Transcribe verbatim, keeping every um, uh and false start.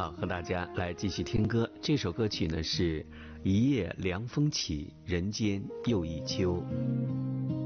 好，和大家来继续听歌。这首歌曲呢是《一夜凉风起，人间又一秋》。